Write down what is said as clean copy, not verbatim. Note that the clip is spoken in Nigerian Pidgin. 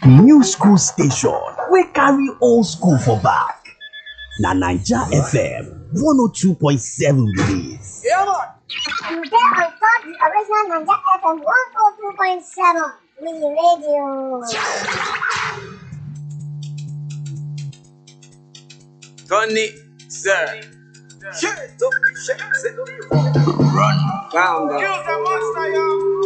New school station we carry old school for back. Na Naija FM 102.7 be dis. Yeah, man. You get on top the original Naija FM 102.7 Mini Radio. Tony, sir. Shit, don't be shit. Run. Found out. Use the monster, yo.